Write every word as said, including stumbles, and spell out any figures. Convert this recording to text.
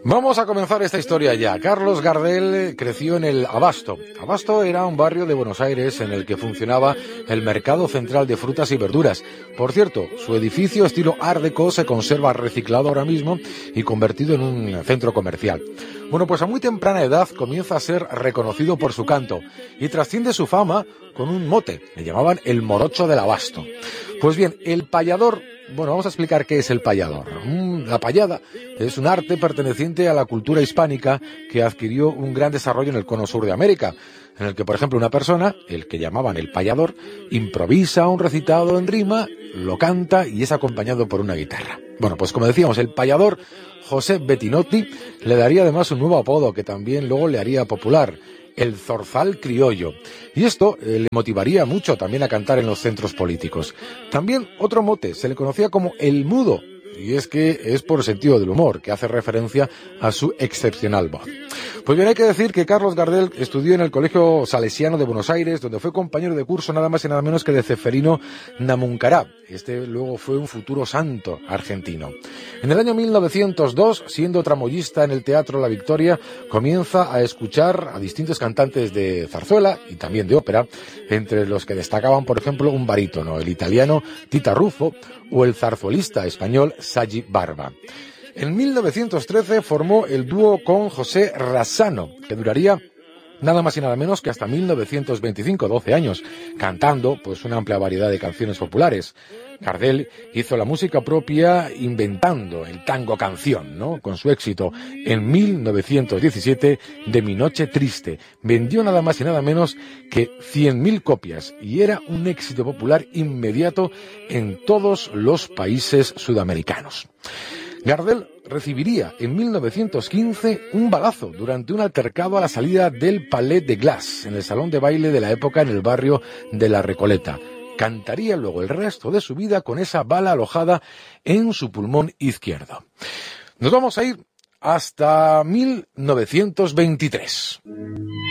Vamos a comenzar esta historia ya. Carlos Gardel creció en el Abasto. Abasto era un barrio de Buenos Aires en el que funcionaba el mercado central de frutas y verduras. Por cierto, su edificio estilo Art Deco se conserva reciclado ahora mismo y convertido en un centro comercial. Bueno, pues a muy temprana edad comienza a ser reconocido por su canto y trasciende su fama con un mote. Le llamaban el morocho del Abasto. Pues bien, el payador... Bueno, vamos a explicar qué es el payador. La payada es un arte perteneciente a la cultura hispánica que adquirió un gran desarrollo en el cono sur de América, en el que, por ejemplo, una persona, el que llamaban el payador, improvisa un recitado en rima, lo canta y es acompañado por una guitarra. Bueno, pues como decíamos, el payador José Bettinotti le daría además un nuevo apodo que también luego le haría popular: el zorzal criollo. Y esto eh, le motivaría mucho también a cantar en los centros políticos. También otro mote, se le conocía como el mudo, y es que es por sentido del humor, que hace referencia a su excepcional voz. Pues bien, hay que decir que Carlos Gardel estudió en el Colegio Salesiano de Buenos Aires, donde fue compañero de curso nada más y nada menos que de Ceferino Namuncará. Este luego fue un futuro santo argentino. En el año mil novecientos dos, siendo tramoyista en el Teatro La Victoria, comienza a escuchar a distintos cantantes de zarzuela y también de ópera, entre los que destacaban, por ejemplo, un barítono, el italiano Tita Ruffo, o el zarzuelista español Sagi Barba. En mil novecientos trece formó el dúo con José Razzano, que duraría nada más y nada menos que hasta mil novecientos veinticinco, doce años, cantando pues una amplia variedad de canciones populares. Gardel hizo la música propia inventando el tango canción, ¿no? Con su éxito en mil novecientos diecisiete de Mi Noche Triste. Vendió nada más y nada menos que cien mil copias y era un éxito popular inmediato en todos los países sudamericanos. Gardel recibiría en mil novecientos quince un balazo durante un altercado a la salida del Palais de Glace, en el salón de baile de la época en el barrio de La Recoleta. Cantaría luego el resto de su vida con esa bala alojada en su pulmón izquierdo. Nos vamos a ir hasta mil novecientos veintitrés.